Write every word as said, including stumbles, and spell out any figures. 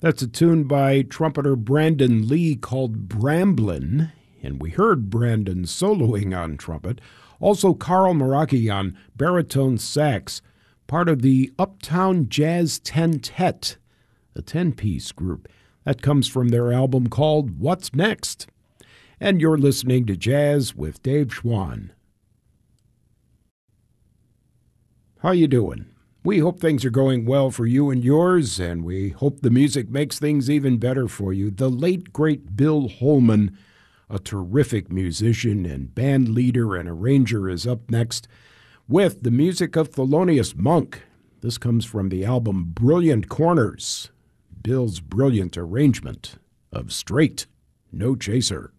That's a tune by trumpeter Brandon Lee called Bramblin', and we heard Brandon soloing on trumpet. Also Carl Meraki on baritone sax, part of the Uptown Jazz Tentet, a ten-piece group. That comes from their album called What's Next? And you're listening to Jazz with Dave Schwann. How you doing? We hope things are going well for you and yours, and we hope the music makes things even better for you. The late, great Bill Holman, a terrific musician and band leader and arranger, is up next with the music of Thelonious Monk. This comes from the album Brilliant Corners, Bill's brilliant arrangement of Straight No Chaser.